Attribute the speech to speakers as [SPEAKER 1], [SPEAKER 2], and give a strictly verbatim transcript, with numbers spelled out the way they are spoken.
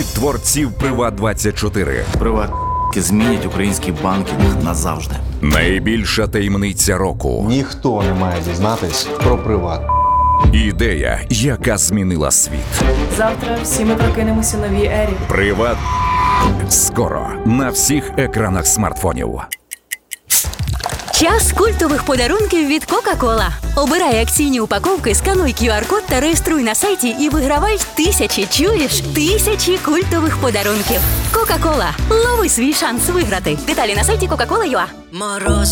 [SPEAKER 1] від творців Приват двадцять чотири.
[SPEAKER 2] Приват змінять український банкінг назавжди.
[SPEAKER 1] Найбільша таємниця року.
[SPEAKER 3] Ніхто не має дізнатись про Приват.
[SPEAKER 1] Ідея, яка змінила світ.
[SPEAKER 4] Завтра всі ми прокинемося у новій ері.
[SPEAKER 1] Приват скоро на всіх екранах смартфонів.
[SPEAKER 5] Час культових подарунків від Кока-Кола. Обирай акційні упаковки, скануй ку ар-код та реєструй на сайті і вигравай тисячі, чуєш, тисячі культових подарунків. Кока-Кола. Лови свій шанс виграти. Деталі на сайті кока кола крапка ю а.
[SPEAKER 6] Мороз